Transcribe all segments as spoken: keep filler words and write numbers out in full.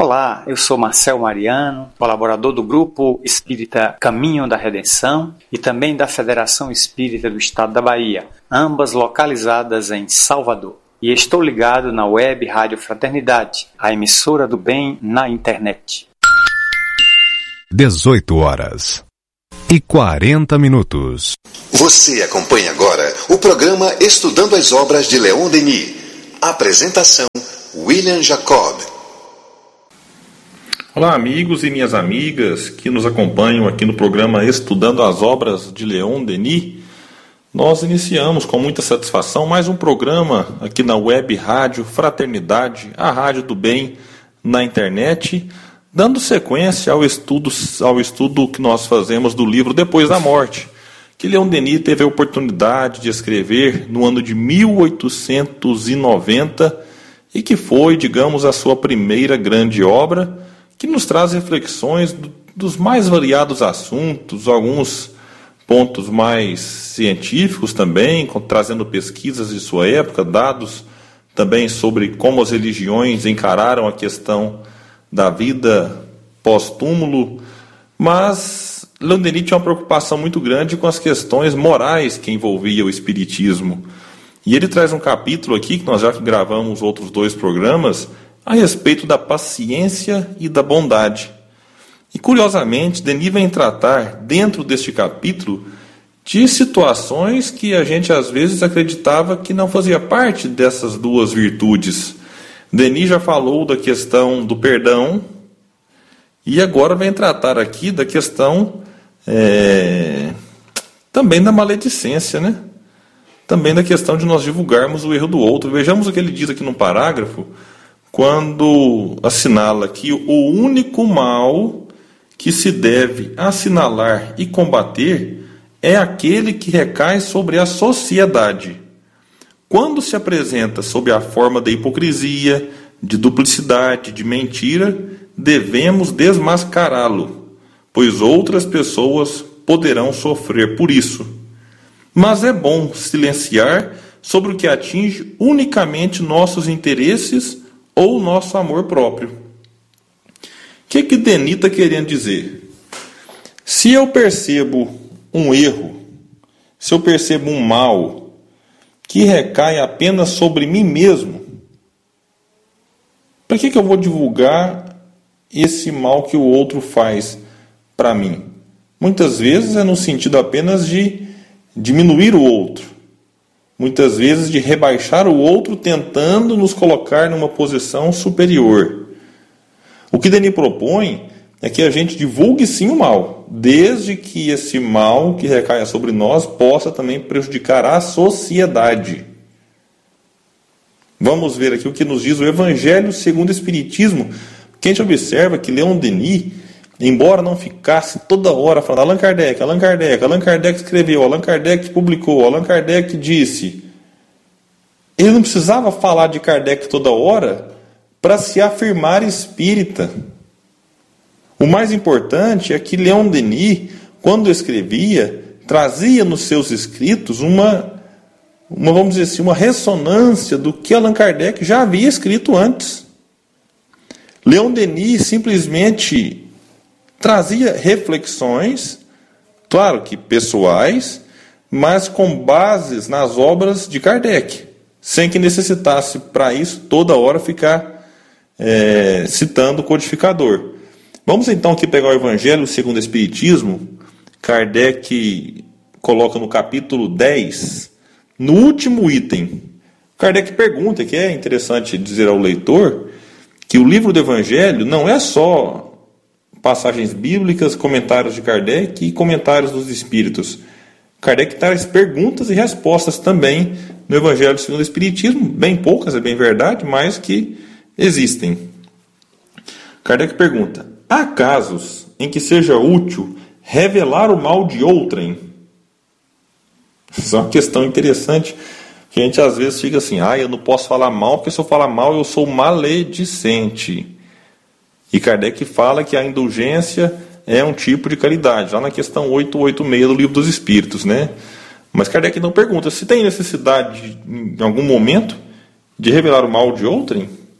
Olá, eu sou Marcel Mariano, colaborador do Grupo Espírita Caminho da Redenção e também da Federação Espírita do Estado da Bahia, ambas localizadas em Salvador. E estou ligado na Web Rádio Fraternidade, a emissora do bem na internet. dezoito horas e quarenta minutos. Você acompanha agora o programa Estudando as Obras de Leon Denis. Apresentação, William Jacob. Olá, amigos e minhas amigas que nos acompanham aqui no programa Estudando as Obras de Leon Denis. Nós iniciamos com muita satisfação mais um programa aqui na Web Rádio Fraternidade, a rádio do bem na internet, dando sequência ao estudo, ao estudo que nós fazemos do livro Depois da Morte, que Leon Denis teve a oportunidade de escrever no ano de mil oitocentos e noventa e que foi, digamos, a sua primeira grande obra, que nos traz reflexões do, dos mais variados assuntos, alguns pontos mais científicos também, com, trazendo pesquisas de sua época, dados também sobre como as religiões encararam a questão da vida pós-túmulo, mas Leon Denis tinha uma preocupação muito grande com as questões morais que envolvia o espiritismo. E ele traz um capítulo aqui, que nós já gravamos outros dois programas, a respeito da paciência e da bondade. E, curiosamente, Denis vem tratar, dentro deste capítulo, de situações que a gente, às vezes, acreditava que não fazia parte dessas duas virtudes. Denis já falou da questão do perdão, e agora vem tratar aqui da questão é, também da maledicência, né? Também da questão de nós divulgarmos o erro do outro. Vejamos o que ele diz aqui no parágrafo, quando assinala que o único mal que se deve assinalar e combater é aquele que recai sobre a sociedade. Quando se apresenta sob a forma da hipocrisia, de duplicidade, de mentira, devemos desmascará-lo, pois outras pessoas poderão sofrer por isso. Mas é bom silenciar sobre o que atinge unicamente nossos interesses ou nosso amor próprio. O que que Denis está querendo dizer? Se eu percebo um erro, se eu percebo um mal que recai apenas sobre mim mesmo, para que que eu vou divulgar esse mal que o outro faz para mim? Muitas vezes é no sentido apenas de diminuir o outro. Muitas vezes de rebaixar o outro, tentando nos colocar numa posição superior. O que Denis propõe é que a gente divulgue sim o mal, desde que esse mal que recaia sobre nós possa também prejudicar a sociedade. Vamos ver aqui o que nos diz o Evangelho segundo o Espiritismo, que a gente observa que Leon Denis, embora não ficasse toda hora falando Allan Kardec, Allan Kardec, Allan Kardec escreveu, Allan Kardec publicou, Allan Kardec disse, ele não precisava falar de Kardec toda hora para se afirmar espírita. O mais importante é que Leon Denis, quando escrevia, trazia nos seus escritos uma, uma, vamos dizer assim, uma ressonância do que Allan Kardec já havia escrito antes. Leon Denis simplesmente trazia reflexões, claro que pessoais, mas com bases nas obras de Kardec, sem que necessitasse para isso toda hora ficar é, citando o codificador. Vamos então aqui pegar o Evangelho segundo o Espiritismo. Kardec coloca no capítulo dez, no último item. Kardec pergunta, que é interessante dizer ao leitor, que o livro do Evangelho não é só passagens bíblicas, comentários de Kardec e comentários dos Espíritos. Kardec traz perguntas e respostas também no Evangelho segundo o Espiritismo, bem poucas, é bem verdade, mas que existem. Kardec pergunta: há casos em que seja útil revelar o mal de outrem? Isso é uma questão interessante, que a gente às vezes fica assim, ah, eu não posso falar mal, porque se eu falar mal eu sou maledicente. E Kardec fala que a indulgência é um tipo de caridade, lá na questão oitocentos e oitenta e seis do Livro dos Espíritos, né? Mas Kardec não pergunta se tem necessidade, em algum momento, de revelar o mal de outrem.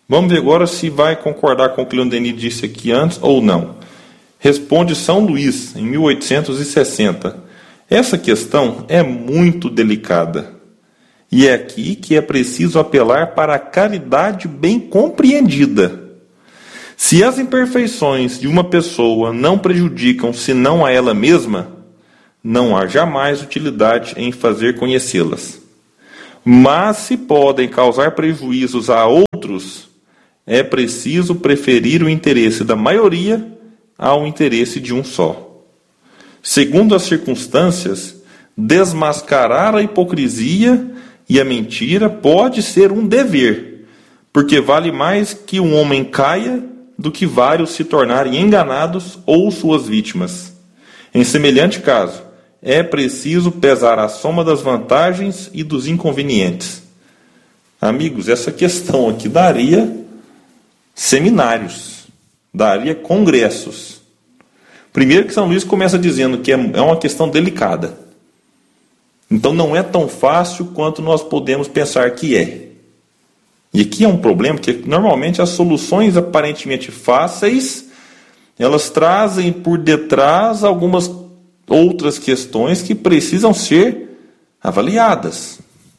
Vamos ver agora se vai concordar com o que Leon Denis disse aqui antes ou não. Responde São Luís, em mil oitocentos e sessenta. Essa questão é muito delicada. E é aqui que é preciso apelar para a caridade bem compreendida. Se as imperfeições de uma pessoa não prejudicam senão a ela mesma, não há jamais utilidade em fazer conhecê-las. Mas se podem causar prejuízos a outros, é preciso preferir o interesse da maioria ao interesse de um só. Segundo as circunstâncias, desmascarar a hipocrisia e a mentira pode ser um dever, porque vale mais que um homem caia do que vários se tornarem enganados ou suas vítimas. Em semelhante caso, é preciso pesar a soma das vantagens e dos inconvenientes. Amigos, essa questão aqui daria seminários, daria congressos. Primeiro que São Luís começa dizendo que é uma questão delicada. Então não é tão fácil quanto nós podemos pensar que é. E aqui é um problema, que normalmente as soluções aparentemente fáceis, elas trazem por detrás algumas outras questões que precisam ser avaliadas.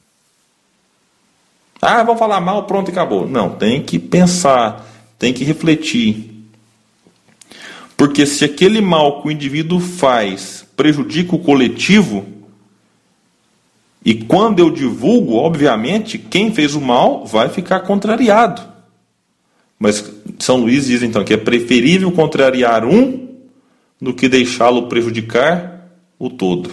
Ah, vamos falar mal, pronto e acabou. Não, tem que pensar, tem que refletir. Porque se aquele mal que o indivíduo faz prejudica o coletivo, e quando eu divulgo, obviamente, quem fez o mal vai ficar contrariado. Mas São Luís diz então que é preferível contrariar um do que deixá-lo prejudicar o todo.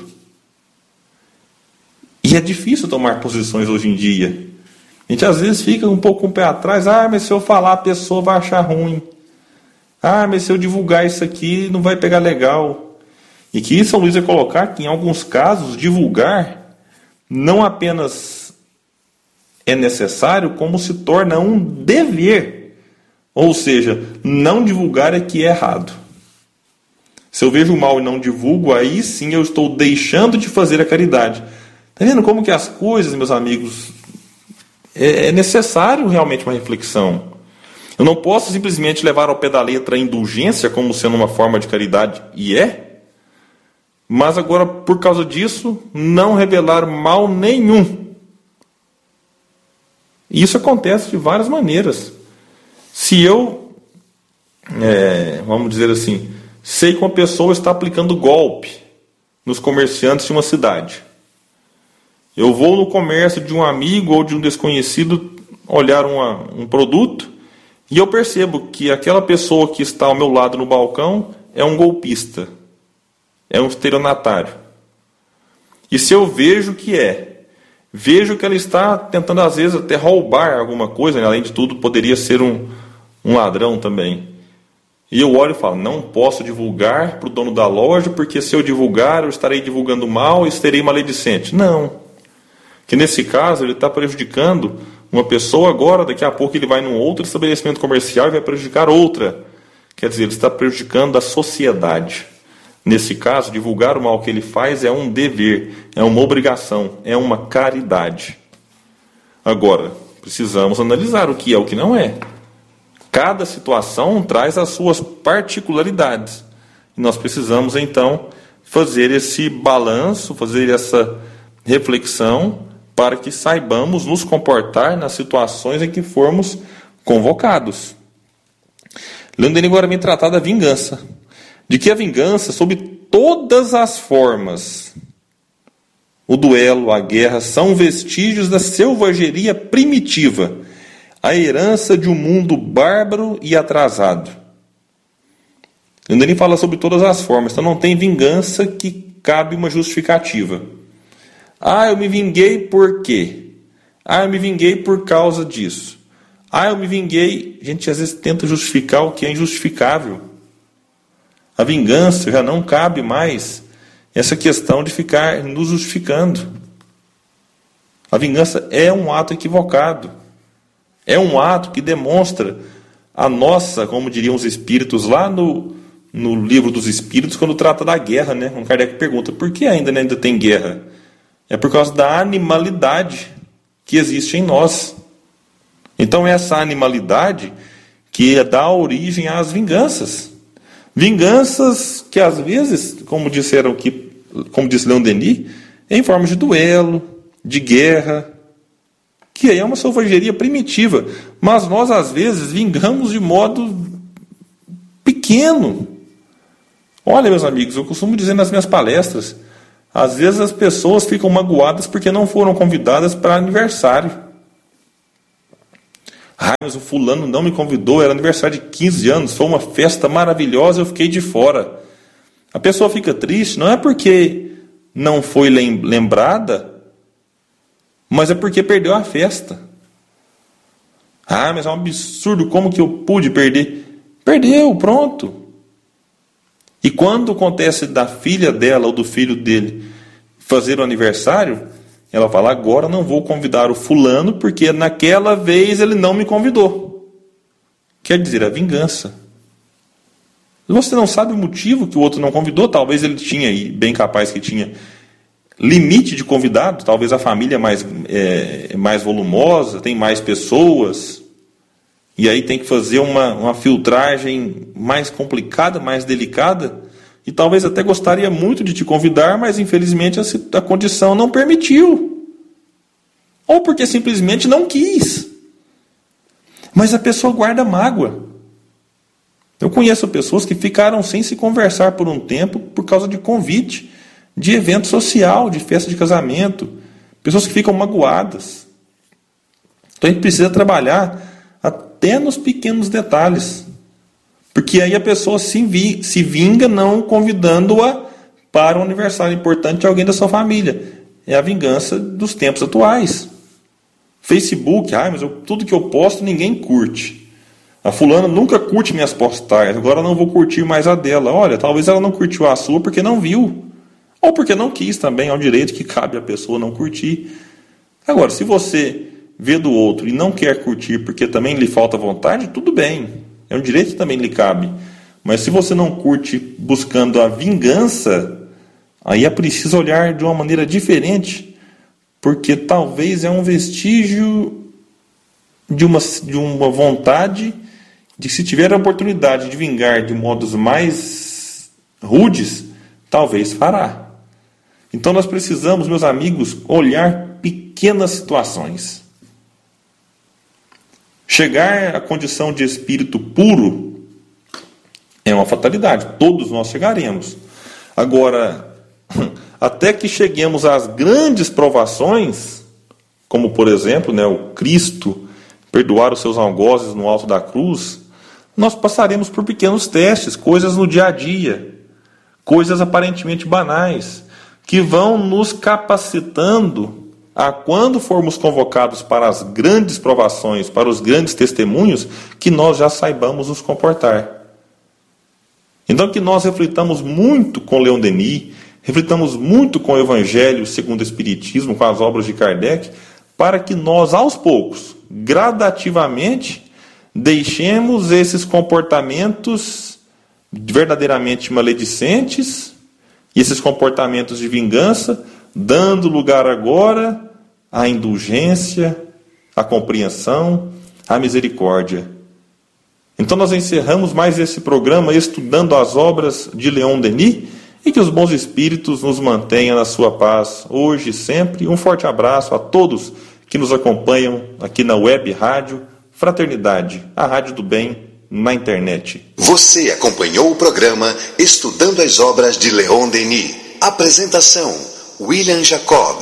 E é difícil tomar posições hoje em dia. A gente às vezes fica um pouco com o pé atrás. Ah, mas se eu falar a pessoa vai achar ruim. Ah, mas se eu divulgar isso aqui não vai pegar legal. E que São Luís vai colocar que em alguns casos divulgar não apenas é necessário, como se torna um dever. Ou seja, não divulgar é que é errado. Se eu vejo o mal e não divulgo, aí sim eu estou deixando de fazer a caridade. Está vendo como que as coisas, meus amigos, é necessário realmente uma reflexão. Eu não posso simplesmente levar ao pé da letra a indulgência como sendo uma forma de caridade, e é. Mas agora, por causa disso, não revelar mal nenhum. E isso acontece de várias maneiras. Se eu, é, vamos dizer assim, sei que uma pessoa está aplicando golpe nos comerciantes de uma cidade. Eu vou no comércio de um amigo ou de um desconhecido olhar uma, um produto e eu percebo que aquela pessoa que está ao meu lado no balcão é um golpista. É um estelionatário. E se eu vejo que é, vejo que ela está tentando às vezes até roubar alguma coisa, né? Além de tudo poderia ser um, um ladrão também. E eu olho e falo, não posso divulgar para o dono da loja, porque se eu divulgar eu estarei divulgando mal e serei maledicente. Não. Que nesse caso ele está prejudicando uma pessoa agora, daqui a pouco ele vai num outro estabelecimento comercial e vai prejudicar outra. Quer dizer, ele está prejudicando a sociedade. Nesse caso, divulgar o mal que ele faz é um dever, é uma obrigação, é uma caridade. Agora, precisamos analisar o que é e o que não é. Cada situação traz as suas particularidades. E nós precisamos, então, fazer esse balanço, fazer essa reflexão, para que saibamos nos comportar nas situações em que formos convocados. Leon Denis agora vem tratar da vingança. De que a vingança, sob todas as formas, o duelo, a guerra, são vestígios da selvageria primitiva, a herança de um mundo bárbaro e atrasado. Leon Denis fala sobre todas as formas, então não tem vingança que cabe uma justificativa. Ah, eu me vinguei por quê? Ah, eu me vinguei por causa disso. Ah, eu me vinguei... A gente às vezes tenta justificar o que é injustificável. A vingança já não cabe mais essa questão de ficar nos justificando. A vingança é um ato equivocado. É um ato que demonstra a nossa, como diriam os espíritos lá no, no livro dos espíritos, quando trata da guerra, né? Um Kardec pergunta, por que ainda, né, ainda tem guerra? É por causa da animalidade que existe em nós. Então essa animalidade que dá origem às vinganças. Vinganças que às vezes, como disseram que, como disse Leon Denis, em forma de duelo, de guerra, que aí é uma selvageria primitiva. Mas nós às vezes vingamos de modo pequeno. Olha, meus amigos, eu costumo dizer nas minhas palestras, às vezes as pessoas ficam magoadas porque não foram convidadas para aniversário. Ah, mas o fulano não me convidou, era aniversário de quinze anos, foi uma festa maravilhosa, eu fiquei de fora. A pessoa fica triste, não é porque não foi lembrada, mas é porque perdeu a festa. Ah, mas é um absurdo, como que eu pude perder? Perdeu, pronto. E quando acontece da filha dela ou do filho dele fazer o aniversário, ela fala, agora não vou convidar o fulano porque naquela vez ele não me convidou. Quer dizer, a vingança. Você não sabe o motivo que o outro não convidou, talvez ele tinha, e bem capaz que tinha, limite de convidado, talvez a família é mais, é, mais volumosa, tem mais pessoas, e aí tem que fazer uma, uma filtragem mais complicada, mais delicada, e talvez até gostaria muito de te convidar, mas infelizmente a, a condição não permitiu. Ou porque simplesmente não quis. Mas a pessoa guarda mágoa. Eu conheço pessoas que ficaram sem se conversar por um tempo por causa de convite, de evento social, de festa de casamento. Pessoas que ficam magoadas. Então a gente precisa trabalhar até nos pequenos detalhes. Porque aí a pessoa se, vi, se vinga não convidando-a para um aniversário importante de alguém da sua família. É a vingança dos tempos atuais. Facebook, ah, mas eu, tudo que eu posto ninguém curte. A fulana nunca curte minhas postagens, agora eu não vou curtir mais a dela. Olha, talvez ela não curtiu a sua porque não viu. Ou porque não quis também, é um direito que cabe à pessoa não curtir. Agora, se você vê do outro e não quer curtir porque também lhe falta vontade, tudo bem. É um direito que também lhe cabe. Mas se você não curte buscando a vingança, aí é preciso olhar de uma maneira diferente, porque talvez é um vestígio de uma, de uma vontade de que se tiver a oportunidade de vingar de modos mais rudes, talvez fará. Então nós precisamos, meus amigos, olhar pequenas situações. Chegar à condição de espírito puro é uma fatalidade. Todos nós chegaremos. Agora, até que cheguemos às grandes provações, como por exemplo, né, o Cristo perdoar os seus algozes no alto da cruz, nós passaremos por pequenos testes, coisas no dia a dia, coisas aparentemente banais, que vão nos capacitando a quando formos convocados para as grandes provações, para os grandes testemunhos, que nós já saibamos nos comportar. Então que nós reflitamos muito com Leon Denis, reflitamos muito com o Evangelho segundo o Espiritismo, com as obras de Kardec, para que nós, aos poucos, gradativamente, deixemos esses comportamentos verdadeiramente maledicentes e esses comportamentos de vingança, dando lugar agora à indulgência, à compreensão, à misericórdia. Então nós encerramos mais esse programa estudando as obras de Leon Denis, e que os bons espíritos nos mantenham na sua paz, hoje e sempre. Um forte abraço a todos que nos acompanham aqui na Web Rádio Fraternidade, a rádio do bem na internet. Você acompanhou o programa Estudando as Obras de Leon Denis. Apresentação, William Jacob.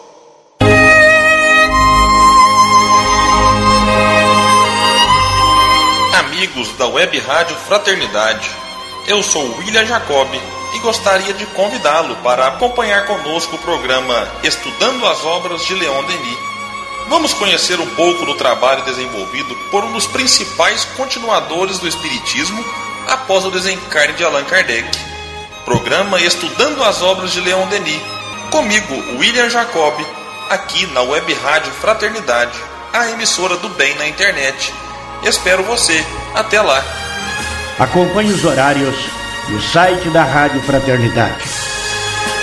Amigos da Web Rádio Fraternidade, eu sou William Jacob e gostaria de convidá-lo para acompanhar conosco o programa Estudando as Obras de Leon Denis. Vamos conhecer um pouco do trabalho desenvolvido por um dos principais continuadores do Espiritismo após o desencarne de Allan Kardec. Programa Estudando as Obras de Leon Denis. Comigo, William Jacob, aqui na Web Rádio Fraternidade, a emissora do bem na internet. Espero você. Até lá. Acompanhe os horários no site da Rádio Fraternidade.